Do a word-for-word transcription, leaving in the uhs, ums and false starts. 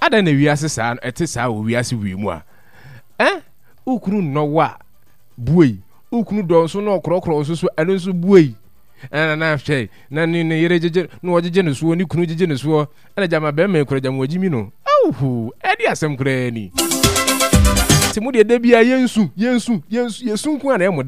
ada na wiase saa ete saa wo wiase wi mu a eh ukunu no wa buei ukunu do so no krokro so so eno so buei ana na hwe na ni ne yere jeje no wojeje ne so ni kunu jeje ne so ana jama be me kura jama wajimi no awhu edi asem kura ni timu de da bia yensu yensu yensu yesu nku ana